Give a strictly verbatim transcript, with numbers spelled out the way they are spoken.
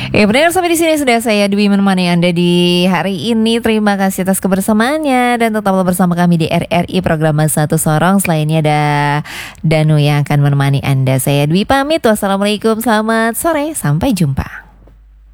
Ya benar, sampai di sini sudah saya Dwi menemani Anda di hari ini. Terima kasih atas kebersamaannya dan tetaplah bersama kami di R R I program Satu Sorong. Selainnya ada Danu yang akan menemani Anda. Saya Dwi pamit. Wassalamualaikum, selamat sore, sampai jumpa.